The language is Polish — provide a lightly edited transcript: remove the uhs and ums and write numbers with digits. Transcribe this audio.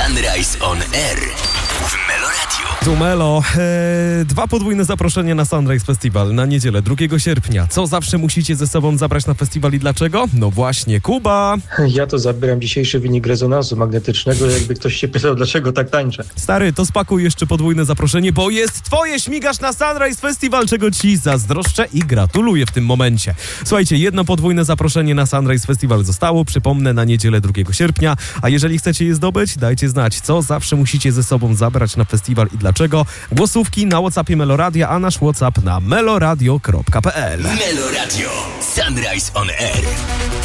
Sunrise on Air w Melo Radio. Tu Melo. 2 podwójne zaproszenie na Sunrise Festival na niedzielę 2 sierpnia. Co zawsze musicie ze sobą zabrać na festiwal i dlaczego? No właśnie, Kuba. Ja to zabieram dzisiejszy wynik rezonansu magnetycznego, jakby ktoś się pytał, dlaczego tak tańczę. Stary, to spakuj jeszcze podwójne zaproszenie, bo jest twoje, śmigasz na Sunrise Festival, czego ci zazdroszczę i gratuluję w tym momencie. Słuchajcie, 1 podwójne zaproszenie na Sunrise Festival zostało, przypomnę, na niedzielę 2 sierpnia, a jeżeli chcecie je zdobyć, dajcie znać, co zawsze musicie ze sobą zabrać na festiwal i dlaczego. Głosówki na WhatsAppie Meloradia, a nasz WhatsApp na meloradio.pl. Melo Radio. Sunrise on Air.